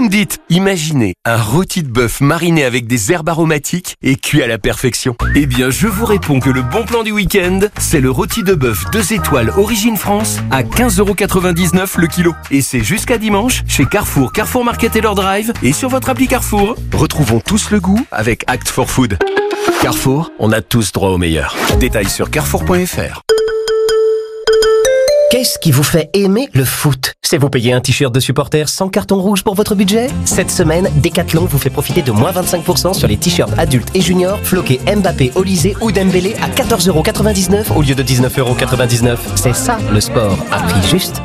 vous me dites, imaginez un rôti de bœuf mariné avec des herbes aromatiques et cuit à la perfection. Eh bien, je vous réponds que le bon plan du week-end, c'est le rôti de bœuf 2 étoiles Origine France à 15,99 € le kilo. Et c'est jusqu'à dimanche chez Carrefour, Carrefour Market et leur Drive et sur votre appli Carrefour. Retrouvons tous le goût avec Act for Food. Carrefour, on a tous droit au meilleur. Détails sur carrefour.fr. Qu'est-ce qui vous fait aimer le foot? C'est vous payer un t-shirt de supporter sans carton rouge pour votre budget? Cette semaine, Decathlon vous fait profiter de moins 25% sur les t-shirts adultes et juniors floqués Mbappé, Olysée ou Dembélé à 14,99 € au lieu de 19,99 €. C'est ça le sport à prix juste.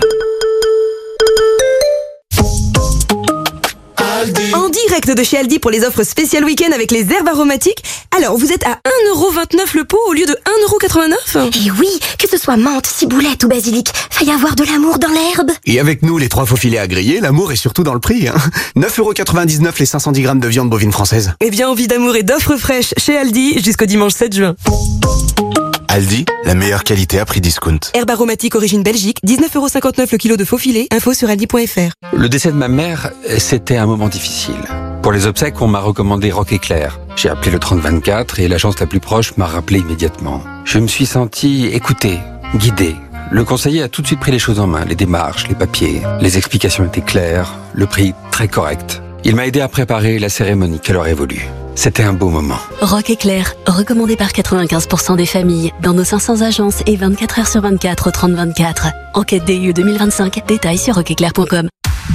En direct de chez Aldi pour les offres spéciales week-end avec les herbes aromatiques. Alors, vous êtes à 1,29 € le pot au lieu de 1,89 €. Et oui, que ce soit menthe, ciboulette ou basilic, faille avoir de l'amour dans l'herbe. Et avec nous, les 3 faux filets à griller, l'amour est surtout dans le prix. 9,99 € les 510 grammes de viande bovine française. Eh bien, envie d'amour et d'offres fraîches chez Aldi jusqu'au dimanche 7 juin. Aldi, la meilleure qualité à prix discount. Herbe aromatique origine Belgique, 19,59 € le kilo de faux filet. Info sur aldi.fr. Le décès de ma mère, c'était un moment difficile. Pour les obsèques, on m'a recommandé Rock Éclair. J'ai appelé le 3024 et l'agence la plus proche m'a rappelé immédiatement. Je me suis senti écouté, guidé. Le conseiller a tout de suite pris les choses en main, les démarches, les papiers. Les explications étaient claires, le prix très correct. Il m'a aidé à préparer la cérémonie qu'elle aurait voulu. C'était un beau moment. Rock Éclair, recommandé par 95% des familles, dans nos 500 agences et 24 heures sur 24 au 3024. Enquête DIE 2025, détails sur rockeclair.com.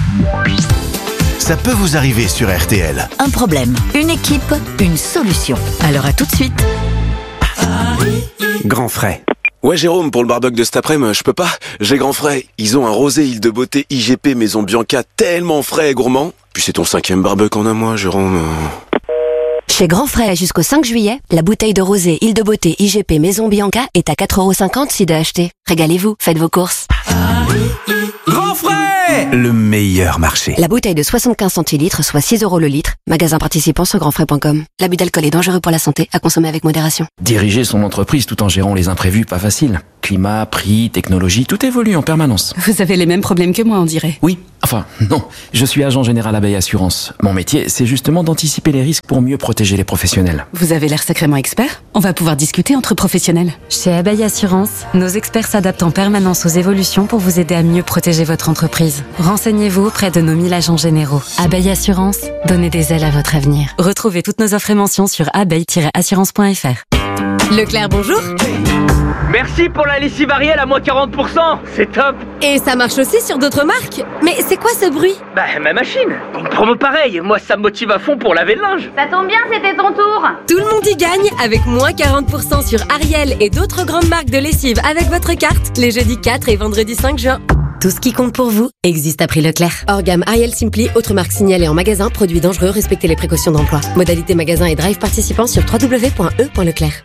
Ça peut vous arriver sur RTL. Un problème, une équipe, une solution. Alors à tout de suite. Grand frais. Ouais Jérôme, pour le barbecue de cet après-midi, je peux pas. J'ai grand frais. Ils ont un rosé Île de Beauté IGP Maison Bianca tellement frais et gourmand. Puis c'est ton 5e barbecue en un mois, Jérôme. Chez Grand Frais, jusqu'au 5 juillet, la bouteille de rosé Île de Beauté IGP Maison Bianca est à 4,50 € si d'acheter. Régalez-vous, faites vos courses. Grand frais, le meilleur marché. La bouteille de 75 centilitres, soit 6 € le litre. Magasin participant sur grandfrais.com. L'abus d'alcool est dangereux pour la santé, à consommer avec modération. Diriger son entreprise tout en gérant les imprévus, pas facile. Climat, prix, technologie, tout évolue en permanence. Vous avez les mêmes problèmes que moi, on dirait. Oui, enfin, non. Je suis agent général Abeille Assurance. Mon métier, c'est justement d'anticiper les risques pour mieux protéger les professionnels. Vous avez l'air sacrément expert. On va pouvoir discuter entre professionnels. Chez Abeille Assurance, nos experts s'adaptent en permanence aux évolutions pour vous aider à mieux protéger votre entreprise. Renseignez-vous auprès de nos 1000 agents généraux. Abeille Assurance, donnez des ailes à votre avenir. Retrouvez toutes nos offres et mentions sur abeille-assurance.fr. Leclerc, bonjour. Merci pour la lessive Ariel à moins 40%, c'est top. Et ça marche aussi sur d'autres marques. Mais c'est quoi ce bruit? Bah ma machine, une promo pareille, moi ça me motive à fond pour laver le linge. Ça tombe bien, c'était ton tour. Tout le monde y gagne avec moins 40% sur Ariel et d'autres grandes marques de lessive avec votre carte les jeudis 4 et vendredi 5 juin. Tout ce qui compte pour vous existe à prix Leclerc. Hors gamme Ariel Simply, autre marque signalée en magasin, produits dangereux, respectez les précautions d'emploi. Modalité magasin et drive participants sur www.e.leclerc.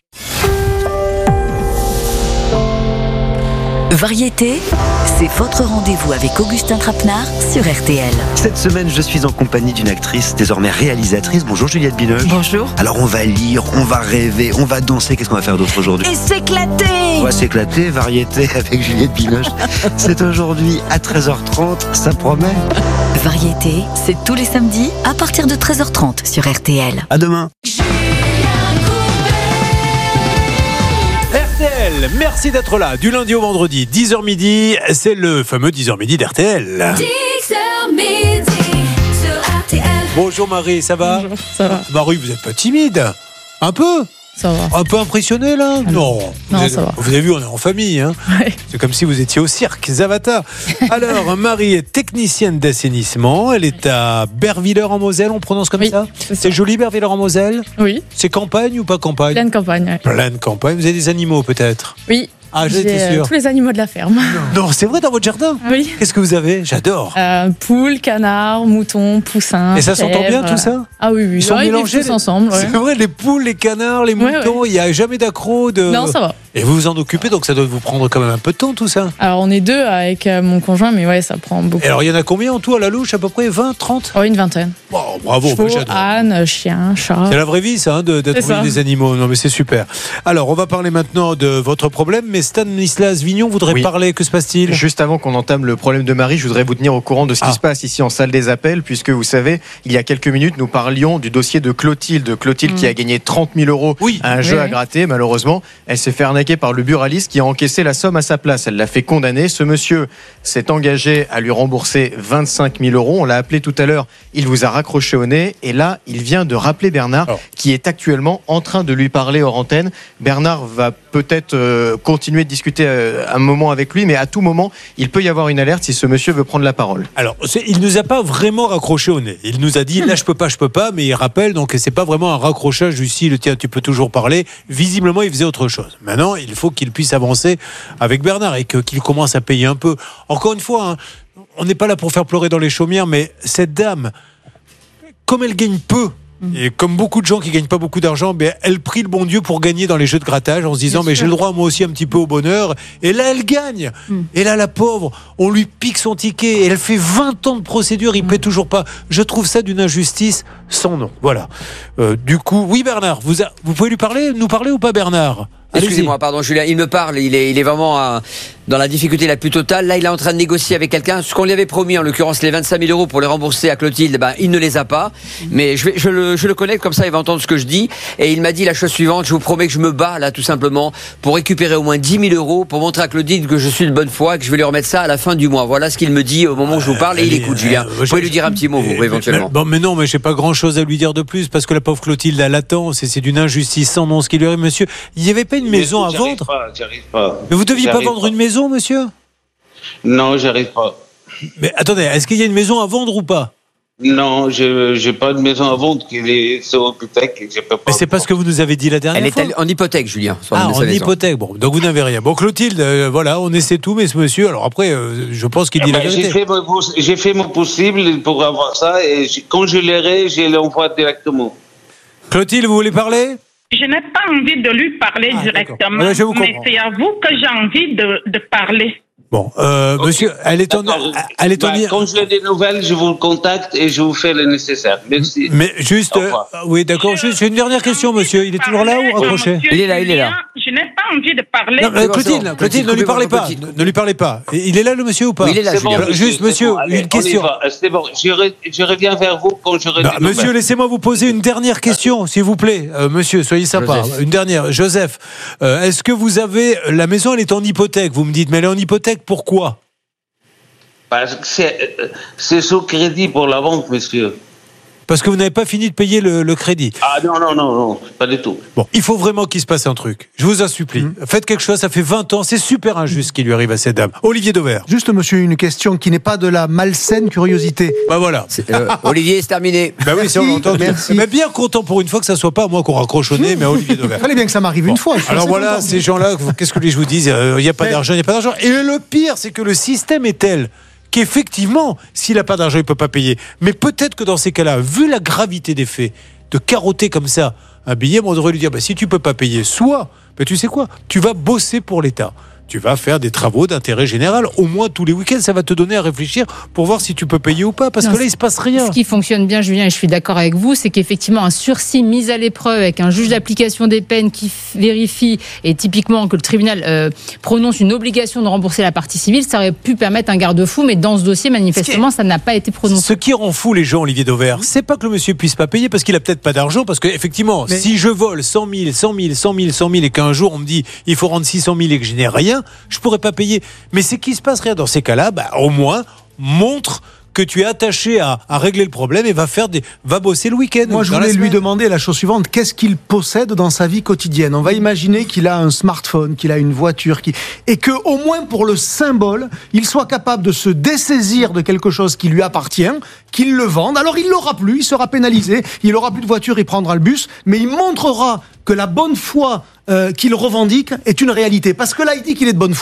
Variété, c'est votre rendez-vous avec Augustin Trapenard sur RTL. Cette semaine, je suis en compagnie d'une actrice, désormais réalisatrice. Bonjour Juliette Binoche. Bonjour. Alors on va lire, on va rêver, on va danser. Qu'est-ce qu'on va faire d'autre aujourd'hui? Et s'éclater. On va s'éclater, variété avec Juliette Binoche. C'est aujourd'hui à 13h30, ça promet. Variété, c'est tous les samedis à partir de 13h30 sur RTL. À demain. RTL, merci d'être là, du lundi au vendredi, 10h midi, c'est le fameux 10h midi d'RTL. 10h midi sur RTL. Bonjour Marie, ça va? Bonjour, ça va. Marie, vous n'êtes pas timide? Un peu? Ça va. Un peu impressionné là? Non. Non, ça va. Vous avez vu, on est en famille. Hein. Ouais. C'est comme si vous étiez au cirque, Zavata. Alors, Marie est technicienne d'assainissement. Elle est à Bervillers-en-Moselle, on prononce comme ça? C'est joli, Bervillers-en-Moselle? Oui. C'est campagne ou pas campagne? Pleine campagne, ouais. Pleine campagne. Vous avez des animaux peut-être? Oui. Ah, j'étais sûr. Tous les animaux de la ferme. Non, c'est vrai, dans votre jardin? Oui. Qu'est-ce que vous avez? J'adore. Poules, canards, moutons, poussins. Et ça s'entend bien tout ça? Ah oui, oui. Ils sont mélangés tous ensemble. Ouais. C'est vrai, les poules, les canards, les moutons, il n'y a jamais d'accro de... Non, ça va. Et vous vous en occupez, donc ça doit vous prendre quand même un peu de temps, tout ça. Alors, on est 2 avec mon conjoint, mais ouais, ça prend beaucoup. Et alors, il y en a combien en tout à la louche? À peu près 20, 30? Oh, une vingtaine. Bon, bravo, Chevaux, j'adore. ânes, chiens, chats. C'est la vraie vie, ça, d'être C'est ça. des animaux. Non, mais c'est super. Alors, on va parler maintenant de votre problème, mais Stanislas Vignon voudrait parler. Que se passe-t-il? Juste avant qu'on entame le problème de Marie, je voudrais vous tenir au courant de ce qui se passe ici en salle des appels, puisque vous savez, il y a quelques minutes, nous parlions du dossier de Clotilde. Clotilde qui a gagné 30 000 euros à un jeu à gratter. Malheureusement, elle s'est fait arnaquer par le buraliste qui a encaissé la somme à sa place. Elle l'a fait condamner. Ce monsieur s'est engagé à lui rembourser 25 000 euros. On l'a appelé tout à l'heure. Il vous a raccroché au nez. Et là, il vient de rappeler Bernard, qui est actuellement en train de lui parler hors antenne. Bernard va peut-être continuer de discuter un moment avec lui, mais à tout moment, il peut y avoir une alerte si ce monsieur veut prendre la parole. Alors, il nous a pas vraiment raccroché au nez. Il nous a dit, là, je peux pas, mais il rappelle, donc c'est pas vraiment un raccrochage du style, tiens, tu peux toujours parler. Visiblement, il faisait autre chose. Maintenant, il faut qu'il puisse avancer avec Bernard et qu'il commence à payer un peu. Encore une fois, hein, on n'est pas là pour faire pleurer dans les chaumières, mais cette dame, comme elle gagne peu, et comme beaucoup de gens qui gagnent pas beaucoup d'argent, elle prie le bon Dieu pour gagner dans les jeux de grattage en se disant mais j'ai le droit moi aussi un petit peu au bonheur. Et là elle gagne. Et là la pauvre, on lui pique son ticket et elle fait 20 ans de procédure, il paie toujours pas. Je trouve ça d'une injustice sans nom. Voilà. Du coup, oui Bernard, vous pouvez nous parler ou pas Bernard? Excusez-moi, pardon Julien, il me parle, il est vraiment dans la difficulté la plus totale. Là, il est en train de négocier avec quelqu'un. Ce qu'on lui avait promis, en l'occurrence les 25 000 euros pour les rembourser à Clotilde, il ne les a pas. Mais je le connecte, comme ça il va entendre ce que je dis. Et il m'a dit la chose suivante, je vous promets que je me bats là tout simplement pour récupérer au moins 10 000 euros pour montrer à Clotilde que je suis de bonne foi et que je vais lui remettre ça à la fin du mois. Voilà ce qu'il me dit au moment où je vous parle et il écoute Julien. Vous pouvez lui dire un petit mot vous éventuellement. Mais non, mais j'ai pas grand chose à lui dire de plus parce que la pauvre Clotilde elle attend, c'est d'une injustice sans nom ce qui lui arrive monsieur. Il n'y avait pas une maison à vendre? J'arrive pas. Mais vous deviez pas vendre une maison, monsieur? Non, j'arrive pas. Mais attendez, est-ce qu'il y a une maison à vendre ou pas? Non, j'ai pas de maison à vendre qui est sur hypothèque. Mais c'est pas ce que vous nous avez dit la dernière fois. Elle est en hypothèque, Julien. En hypothèque. Bon, donc vous n'avez rien. Bon, Clotilde, voilà, on essaie tout, mais ce monsieur, alors après, je pense qu'il dit la vérité. J'ai fait mon possible pour avoir ça et quand je l'aurai, je l'envoie directement. Clotilde, vous voulez parler? Je n'ai pas envie de lui parler directement, mais c'est à vous que j'ai envie de parler. Bon, monsieur, elle est en... Quand je l'ai des nouvelles, je vous contacte et je vous fais le nécessaire. Merci. Mais juste... oui, d'accord. J'ai une dernière question, monsieur. Il est toujours là ou raccroché? Il est là. Je n'ai pas envie de parler. Non, Clotilde, ne lui parlez pas. Ne lui parlez pas. Il est là, le monsieur, ou pas? Oui, il est là, Julien. Juste, monsieur, une question. C'est bon, je reviens vers vous quand j'aurai des nouvelles. Monsieur, laissez-moi vous poser une dernière question, s'il vous plaît. Monsieur, soyez sympa. Une dernière. Joseph, est-ce que vous avez... La maison, elle est en hypothèque, vous me dites, mais elle est en hypothèque, pourquoi? Parce que c'est sous crédit pour la banque, monsieur. Parce que vous n'avez pas fini de payer le crédit. Ah non, pas du tout. Bon, il faut vraiment qu'il se passe un truc. Je vous en supplie. Faites quelque chose, ça fait 20 ans, c'est super injuste ce qui lui arrive à cette dame. Olivier Dauvert. Juste, monsieur, une question qui n'est pas de la malsaine curiosité. Bah voilà. Olivier, c'est terminé. Bah oui, c'est entendu. Merci. Mais bien content pour une fois que ça soit pas moi qu'on raccroche au nez, mais Olivier Dauvert. Fallait bien que ça m'arrive une fois. Alors voilà, content. Ces gens-là, qu'est-ce que je vous dis? Il n'y a pas d'argent, il n'y a pas d'argent. Et le pire, c'est que le système est tel qu'effectivement, s'il n'a pas d'argent, il ne peut pas payer. Mais peut-être que dans ces cas-là, vu la gravité des faits, de carotter comme ça un billet, on devrait lui dire, si tu ne peux pas payer, soit, tu sais quoi, tu vas bosser pour l'État. Tu vas faire des travaux d'intérêt général, au moins tous les week-ends, ça va te donner à réfléchir pour voir si tu peux payer ou pas, parce que là, il ne se passe rien. Ce qui fonctionne bien, Julien, et je suis d'accord avec vous, c'est qu'effectivement, un sursis mis à l'épreuve avec un juge d'application des peines qui vérifie, et typiquement que le tribunal prononce une obligation de rembourser la partie civile, ça aurait pu permettre un garde-fou, mais dans ce dossier, manifestement, ça n'a pas été prononcé. Ce qui rend fou les gens, Olivier Dauvert, c'est pas que le monsieur puisse pas payer, parce qu'il a peut-être pas d'argent, parce qu'effectivement, si je vole 100 000, et qu'un jour on me dit, il faut rendre 600 000 et que je n'ai rien, je pourrais pas payer. Mais c'est qu'il se passe rien. Dans ces cas-là, au moins, montre que tu es attaché à régler le problème et va bosser le week-end. Moi, je voulais lui demander la chose suivante. Qu'est-ce qu'il possède dans sa vie quotidienne? On va imaginer qu'il a un smartphone, qu'il a une voiture, et que, au moins pour le symbole, il soit capable de se dessaisir de quelque chose qui lui appartient, qu'il le vende. Alors, il l'aura plus, il sera pénalisé, il aura plus de voiture, il prendra le bus, mais il montrera que la bonne foi qu'il revendique est une réalité. Parce que là, il dit qu'il est de bonne foi,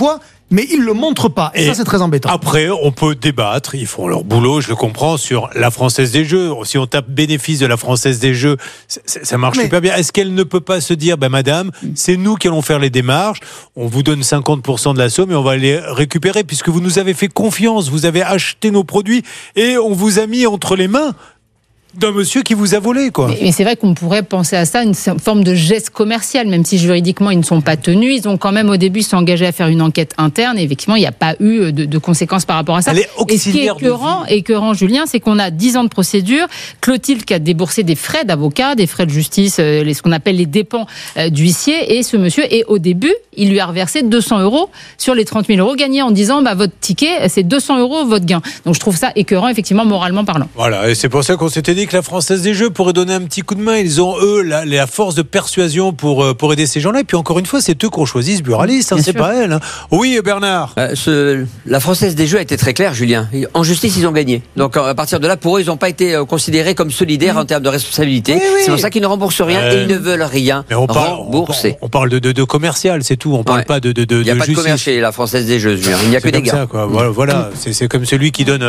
mais ils le montrent pas. Et ça, c'est très embêtant. Après, on peut débattre. Ils font leur boulot, je le comprends, sur la Française des Jeux. Si on tape bénéfice de la Française des Jeux, ça marche super bien. Est-ce qu'elle ne peut pas se dire, madame, c'est nous qui allons faire les démarches. On vous donne 50% de la somme et on va les récupérer puisque vous nous avez fait confiance. Vous avez acheté nos produits et on vous a mis entre les mains d'un monsieur qui vous a volé, quoi. Mais c'est vrai qu'on pourrait penser à ça, une forme de geste commercial, même si juridiquement ils ne sont pas tenus. Ils ont quand même au début s'engagé à faire une enquête interne et effectivement il n'y a pas eu de conséquences par rapport à ça. Et ce qui est écœurant, Julien, c'est qu'on a 10 ans de procédure. Clotilde qui a déboursé des frais d'avocat, des frais de justice, ce qu'on appelle les dépens d'huissier, et ce monsieur, et au début, il lui a reversé 200 € sur les 30 000 € gagnés en disant votre ticket, c'est 200 € votre gain. Donc je trouve ça écœurant, effectivement, moralement parlant. Voilà, et c'est pour ça qu'on s'était dit que la Française des Jeux pourrait donner un petit coup de main. Ils ont, eux, la force de persuasion pour aider ces gens-là. Et puis, encore une fois, c'est eux qu'on choisit ce buraliste, c'est pas elle. Oui, Bernard. La Française des Jeux a été très claire, Julien. En justice, ils ont gagné. Donc, à partir de là, pour eux, ils n'ont pas été considérés comme solidaires en termes de responsabilité. Oui. C'est pour ça qu'ils ne remboursent rien et ils ne veulent rien rembourser. On parle de commercial, c'est tout. On parle pas de il n'y a pas de commerce chez la Française des Jeux, Julien. Il n'y a que des gars. Voilà. C'est comme celui qui donne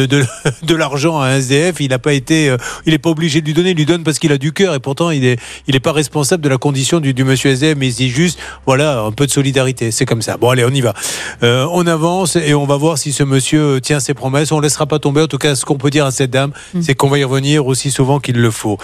de l'argent à un SDF. Il n'a pas été... il n'est pas obligé de lui donner, il lui donne parce qu'il a du cœur et pourtant il est pas responsable de la condition du monsieur SDF, mais il se dit juste un peu de solidarité, c'est comme ça. Bon allez, on y va, on avance et on va voir si ce monsieur tient ses promesses. On ne laissera pas tomber. En tout cas, ce qu'on peut dire à cette dame, c'est qu'on va y revenir aussi souvent qu'il le faut.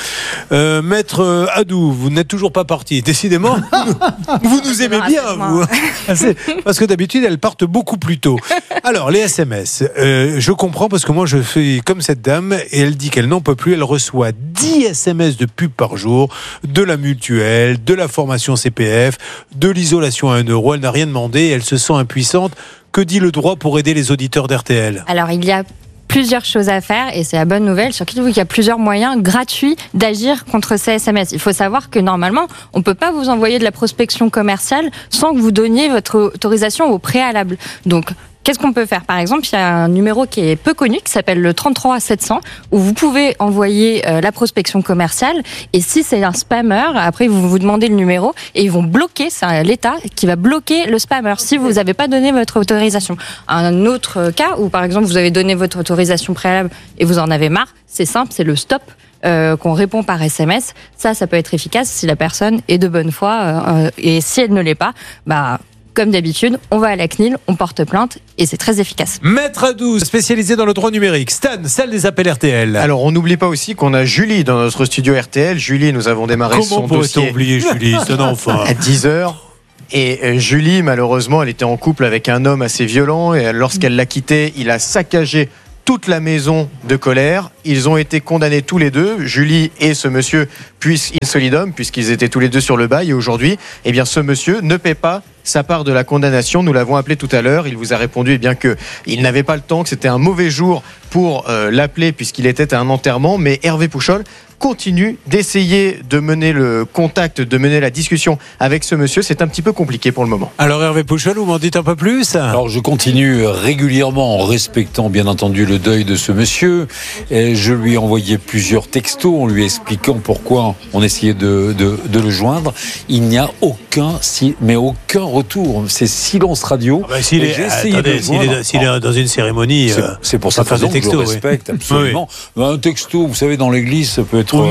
Maître Hadou, vous n'êtes toujours pas parti, décidément. Vous nous aimez bien, vous, parce que d'habitude elles partent beaucoup plus tôt. Alors les SMS, je comprends parce que moi je fais comme cette dame et elle dit qu'elle n'en peut plus. Elle reçoit 10 SMS de pub par jour, de la mutuelle, de la formation CPF, de l'isolation à 1 €. Elle n'a rien demandé, elle se sent impuissante. Que dit le droit pour aider les auditeurs d'RTL ? Alors, il y a plusieurs choses à faire et c'est la bonne nouvelle, surtout qu'il y a plusieurs moyens gratuits d'agir contre ces SMS. Il faut savoir que normalement, on ne peut pas vous envoyer de la prospection commerciale sans que vous donniez votre autorisation au préalable. Donc, qu'est-ce qu'on peut faire ? Par exemple, il y a un numéro qui est peu connu, qui s'appelle le 33 700, où vous pouvez envoyer la prospection commerciale. Et si c'est un spammer, après vous vous demandez le numéro et ils vont bloquer, c'est l'État qui va bloquer le spammer si vous n'avez pas donné votre autorisation. Un autre cas où, par exemple, vous avez donné votre autorisation préalable et vous en avez marre, c'est simple, c'est le stop. Qu'on répond par SMS. Ça peut être efficace si la personne est de bonne foi et si elle ne l'est pas, comme d'habitude, on va à la CNIL, on porte plainte et c'est très efficace. Maître Hadou, spécialisé dans le droit numérique. Stan, celle des appels RTL. Alors, on n'oublie pas aussi qu'on a Julie dans notre studio RTL. Julie, nous avons démarré son dossier. Comment pourrait-on oublier Julie, c'est un enfant. À 10h. Et Julie, malheureusement, elle était en couple avec un homme assez violent et lorsqu'elle l'a quitté, il a saccagé toute la maison de colère. Ils ont été condamnés tous les deux, Julie et ce monsieur, in solidum, puisqu'ils étaient tous les deux sur le bail. Et aujourd'hui, ce monsieur ne paie pas sa part de la condamnation. Nous l'avons appelé tout à l'heure. Il vous a répondu qu'il n'avait pas le temps, que c'était un mauvais jour pour l'appeler puisqu'il était à un enterrement. Mais Hervé Pouchol continue d'essayer de mener le contact, de mener la discussion avec ce monsieur. C'est un petit peu compliqué pour le moment. Alors Hervé Pouchol, vous m'en dites un peu plus ? Alors je continue régulièrement en respectant bien entendu le deuil de ce monsieur. Et je lui ai envoyé plusieurs textos en lui expliquant pourquoi on essayait de le joindre. Il n'y a aucun retour. C'est silence radio. S'il est dans une cérémonie, c'est pour cette raison que je le respecte absolument. Oui. Un texto, vous savez, dans l'église, ça peut être...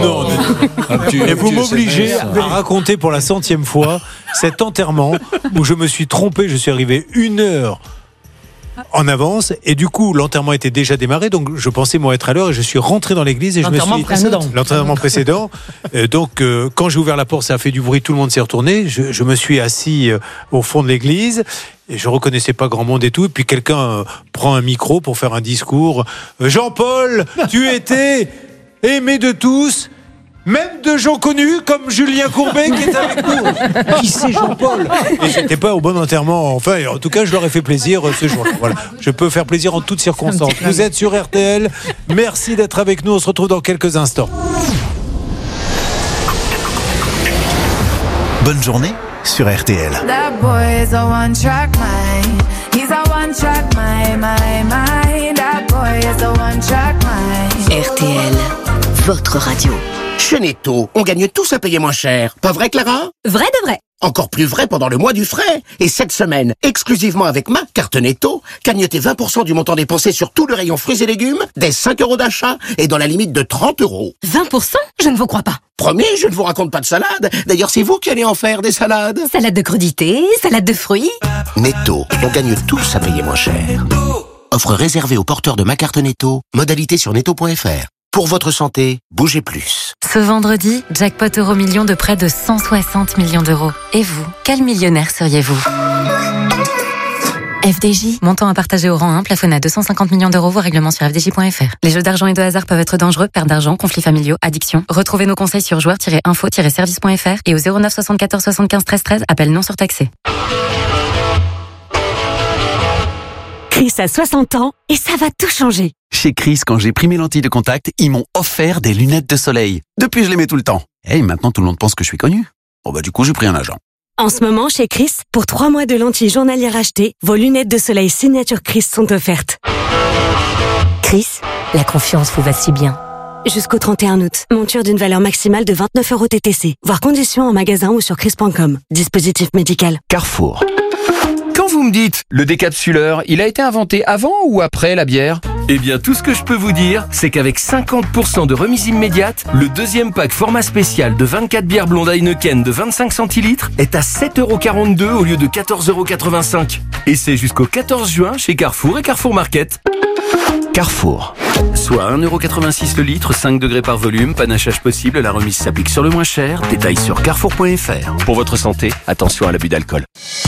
Et vous m'obligez à raconter pour la 100e fois cet enterrement où je me suis trompé. Je suis arrivé 1 heure en avance et du coup l'enterrement était déjà démarré, donc je pensais moi être à l'heure et je suis rentré dans l'église et l'enterrement précédent. Donc quand j'ai ouvert la porte, ça a fait du bruit, tout le monde s'est retourné. Je me suis assis au fond de l'église. Et je reconnaissais pas grand monde et tout. Et puis quelqu'un prend un micro pour faire un discours. Jean-Paul, tu étais aimé de tous, même de gens connus comme Julien Courbet qui est avec nous. Qui c'est Jean-Paul ? Et j'étais pas au bon enterrement. Enfin, en tout cas, je leur ai fait plaisir ce jour-là. Voilà. Je peux faire plaisir en toutes circonstances. Vous êtes sur RTL. Merci d'être avec nous. On se retrouve dans quelques instants. Bonne journée sur RTL. That boy is a one-track mind. He's a one-track mind. That boy is a one-track mind. RTL, votre radio. Chez Netto, on gagne tous à payer moins cher. Pas vrai, Clara ? Vrai de vrai. Encore plus vrai pendant le mois du frais. Et cette semaine, exclusivement avec ma carte Netto, cagnotez 20% du montant dépensé sur tout le rayon fruits et légumes, dès 5 € d'achat et dans la limite de 30 €. 20%? Je ne vous crois pas. Promis, je ne vous raconte pas de salade. D'ailleurs, c'est vous qui allez en faire des salades. Salade de crudités, salade de fruits. Netto, on gagne tous à payer moins cher. Offre réservée aux porteurs de ma carte Netto. Modalité sur netto.fr. Pour votre santé, bougez plus. Ce vendredi, jackpot euro-million de près de 160 millions d'euros. Et vous, quel millionnaire seriez-vous ? FDJ, montant à partager au rang 1, plafonné à 250 millions d'euros, voire règlement sur fdj.fr. Les jeux d'argent et de hasard peuvent être dangereux, perte d'argent, conflits familiaux, addiction. Retrouvez nos conseils sur joueurs-info-service.fr et au 09 74 75 13 13, appel non surtaxé. Chris a 60 ans et ça va tout changer. Chez Chris, quand j'ai pris mes lentilles de contact, ils m'ont offert des lunettes de soleil. Depuis, je les mets tout le temps. Et maintenant, tout le monde pense que je suis connu. Bon du coup, j'ai pris un agent. En ce moment, chez Chris, pour 3 mois de lentilles journalières achetées, vos lunettes de soleil signature Chris sont offertes. Chris, la confiance vous va si bien. Jusqu'au 31 août, monture d'une valeur maximale de 29 € TTC. Voir conditions en magasin ou sur chris.com. Dispositif médical. Carrefour. Quand vous me dites, le décapsuleur, il a été inventé avant ou après la bière ? Eh bien, tout ce que je peux vous dire, c'est qu'avec 50% de remise immédiate, le deuxième pack format spécial de 24 bières blondes Heineken de 25 centilitres est à 7,42 € au lieu de 14,85 €. Et c'est jusqu'au 14 juin chez Carrefour et Carrefour Market. Carrefour. Soit 1,86 € le litre, 5 degrés par volume, panachage possible, la remise s'applique sur le moins cher. Détails sur carrefour.fr. Pour votre santé, attention à l'abus d'alcool.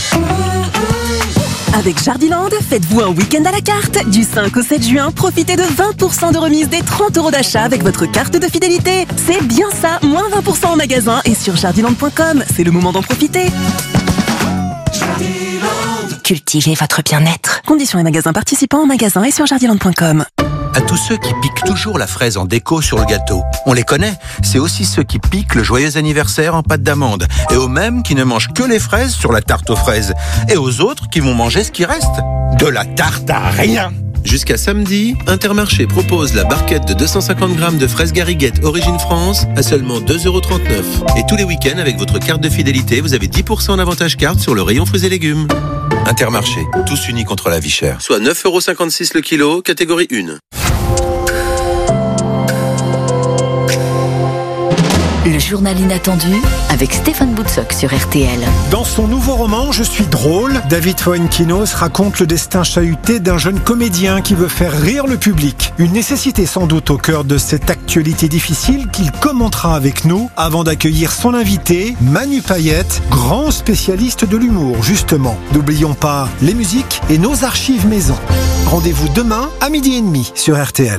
Avec Jardiland, faites-vous un week-end à la carte. Du 5 au 7 juin, profitez de 20% de remise des 30 € d'achat avec votre carte de fidélité. C'est bien ça, moins 20% en magasin et sur jardiland.com. C'est le moment d'en profiter. Cultivez votre bien-être. Conditions et magasins participants en magasin et sur jardiland.com. À tous ceux qui piquent toujours la fraise en déco sur le gâteau. On les connaît, c'est aussi ceux qui piquent le joyeux anniversaire en pâte d'amande. Et aux mêmes qui ne mangent que les fraises sur la tarte aux fraises. Et aux autres qui vont manger ce qui reste. De la tarte à rien. Jusqu'à samedi, Intermarché propose la barquette de 250 grammes de fraises Garriguette Origine France à seulement 2,39 €. Et tous les week-ends, avec votre carte de fidélité, vous avez 10% d'avantage carte sur le rayon fruits et légumes. Intermarché, tous unis contre la vie chère. Soit 9,56 € le kilo, catégorie 1. Le journal inattendu avec Stéphane Boutsock sur RTL. Dans son nouveau roman « Je suis drôle », David Fuenquinos raconte le destin chahuté d'un jeune comédien qui veut faire rire le public. Une nécessité sans doute au cœur de cette actualité difficile qu'il commentera avec nous avant d'accueillir son invité, Manu Payette, grand spécialiste de l'humour justement. N'oublions pas les musiques et nos archives maison. Rendez-vous demain à 12h30 sur RTL.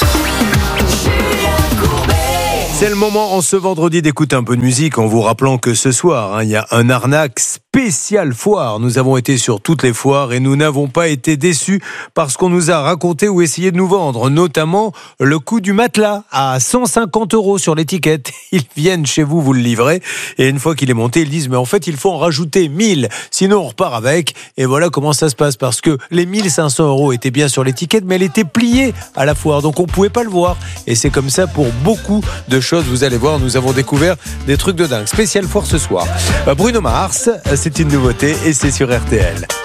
C'est le moment en ce vendredi d'écouter un peu de musique en vous rappelant que ce soir, il y a un arnaque spécial foire. Nous avons été sur toutes les foires et nous n'avons pas été déçus parce qu'on nous a raconté ou essayé de nous vendre, notamment le coût du matelas à 150 € sur l'étiquette. Ils viennent chez vous, vous le livrez et une fois qu'il est monté, ils disent mais en fait il faut en rajouter 1000, sinon on repart avec. Et voilà comment ça se passe parce que les 1500 € étaient bien sur l'étiquette mais elle était pliée à la foire donc on pouvait pas le voir et c'est comme ça pour beaucoup de choses. Vous allez voir, nous avons découvert des trucs de dingue. Spécial foire ce soir. Bruno Mars, c'est une nouveauté et c'est sur RTL.